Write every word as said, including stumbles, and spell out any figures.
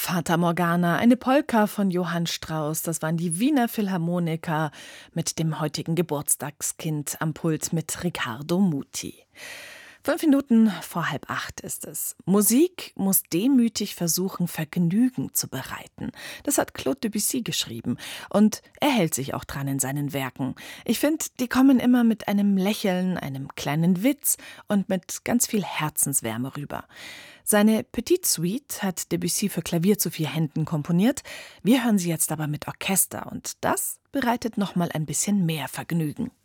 Fata Morgana, eine Polka von Johann Strauss. Das waren die Wiener Philharmoniker mit dem heutigen Geburtstagskind am Pult mit Riccardo Muti. Fünf Minuten vor halb acht ist es. Musik muss demütig versuchen, Vergnügen zu bereiten. Das hat Claude Debussy geschrieben. Und er hält sich auch dran in seinen Werken. Ich finde, die kommen immer mit einem Lächeln, einem kleinen Witz und mit ganz viel Herzenswärme rüber. Seine Petite Suite hat Debussy für Klavier zu vier Händen komponiert. Wir hören sie jetzt aber mit Orchester und das bereitet nochmal ein bisschen mehr Vergnügen.